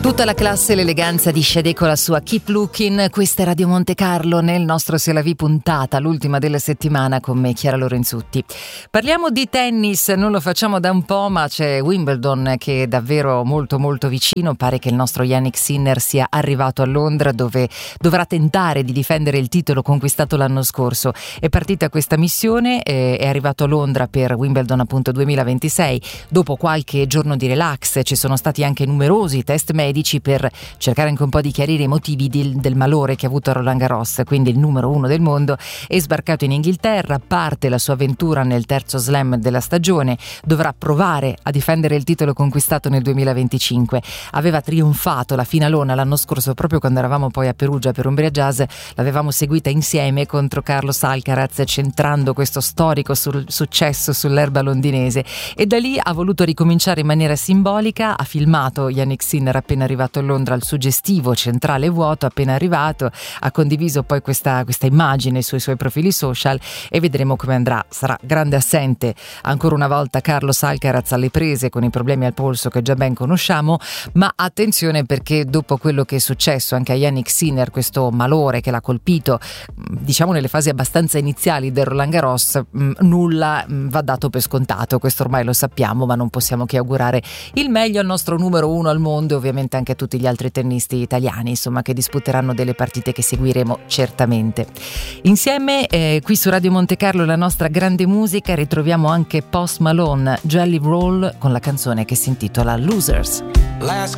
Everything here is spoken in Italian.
Tutta la classe e l'eleganza di Sade con la sua Keep Looking. Questa è Radio Monte Carlo nel nostro C'est la vie puntata, l'ultima della settimana con me, Chiara Lorenzutti. Parliamo di tennis, non lo facciamo da un po', ma c'è Wimbledon che è davvero molto molto vicino. Pare che il nostro Jannik Sinner sia arrivato a Londra, dove dovrà tentare di difendere il titolo conquistato l'anno scorso. È partita questa missione, è arrivato a Londra per Wimbledon appunto 2026. Dopo qualche giorno di relax ci sono stati anche numerosi test medici per cercare anche un po' di chiarire i motivi del malore che ha avuto a Roland Garros, quindi il numero 1 del mondo. È sbarcato in Inghilterra, parte la sua avventura nel terzo slam della stagione, dovrà provare a difendere il titolo conquistato nel 2025. Aveva trionfato la finalona l'anno scorso, proprio quando eravamo poi a Perugia per Umbria Jazz, l'avevamo seguita insieme contro Carlos Alcaraz, centrando questo storico successo sull'erba londinese, e da lì ha voluto ricominciare in maniera simbolica. Ha filmato Jannik Sinner appena arrivato a Londra al suggestivo centrale vuoto, appena arrivato, ha condiviso poi questa immagine sui suoi profili social e vedremo come andrà. Sarà grande assente ancora una volta Carlos Alcaraz alle prese con i problemi al polso che già ben conosciamo, ma attenzione, perché dopo quello che è successo anche a Jannik Sinner, questo malore che l'ha colpito diciamo nelle fasi abbastanza iniziali del Roland Garros, nulla va dato per scontato, questo ormai lo sappiamo, ma non possiamo che augurare il meglio al nostro numero 1 al mondo e ovviamente anche a tutti gli altri tennisti italiani, insomma, che disputeranno delle partite che seguiremo certamente. Insieme qui su Radio Monte Carlo, la nostra grande musica, ritroviamo anche Post Malone, Jelly Roll, con la canzone che si intitola Losers. Last